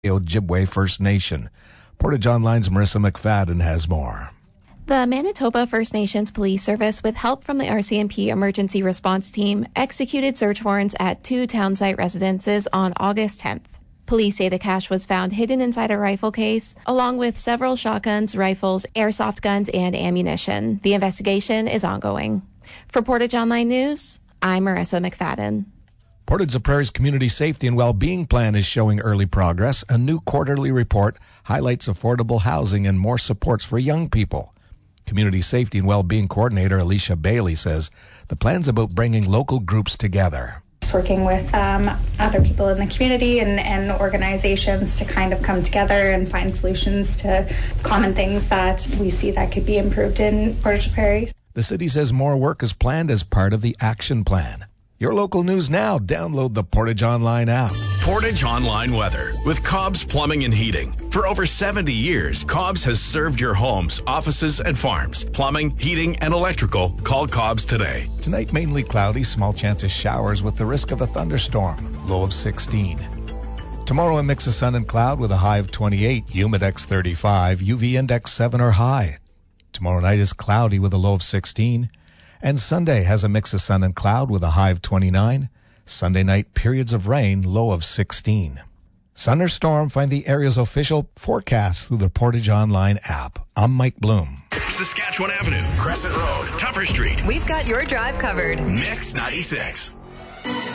Ojibwe First Nation. Portage Online's Marissa McFadden has more. The Manitoba First Nations Police Service, with help from the RCMP Emergency Response Team, executed search warrants at 2 townsite residences on August 10th. Police say the cash was found hidden inside a rifle case, along with several shotguns, rifles, airsoft guns, and ammunition. The investigation is ongoing. For Portage Online News, I'm Marissa McFadden. Portage Prairie's Community Safety and Wellbeing Plan is showing early progress. A new quarterly report highlights affordable housing and more supports for young people. Community Safety and Wellbeing Coordinator Alicia Bailey says the plan's about bringing local groups together. Working with other people in the community and organizations to kind of come together and find solutions to common things that we see that could be improved in Portage Prairie. The city says more work is planned as part of the action plan. Your local news now. Download the Portage Online app. Portage Online weather with Cobb's Plumbing and Heating. For over 70 years, Cobb's has served your homes, offices, and farms. Plumbing, heating, and electrical. Call Cobb's today. Tonight, mainly cloudy, small chance of showers with the risk of a thunderstorm. Low of 16. Tomorrow, a mix of sun and cloud with a high of 28, humidex 35, UV index 7 or high. Tomorrow night is cloudy with a low of 16. And Sunday has a mix of sun and cloud with a high of 29. Sunday night, periods of rain, low of 16. Sun or storm, find the area's official forecast through the Portage Online app. I'm Mike Bloom. Saskatchewan Avenue, Crescent Road, Tupper Street. We've got your drive covered. Mix 96.